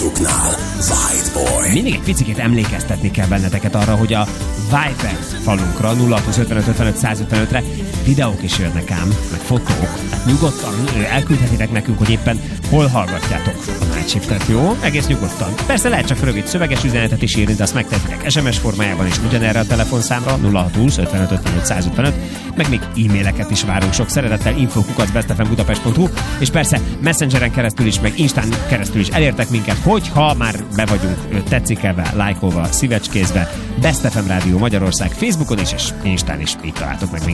Facebooknál. Whiteboy. Mindig egy picit emlékeztetni kell benneteket arra, hogy a Viber falunkra 0625551055-re videók is jönnek ám, meg fotók. Hát nyugodtan elküldhetitek nekünk, hogy éppen hol hallgatjátok a Night Shiftet, jó? Egész nyugodtan. Persze lehet csak rövid szöveges üzenetet is írni, de azt megtehetitek SMS formájában is ugyanerre a telefonszámra 0620555155, meg még e-maileket is várunk sok szeretettel, info@bestfmbudapest.hu, és persze Messengeren keresztül is, meg Instán keresztül is elértek minket, hogyha már be vagyunk tetszikelve, lájkolva, szívecskézve, Best FM Rádió Magyarország Facebookon is, és Instán is így találtok meg minket.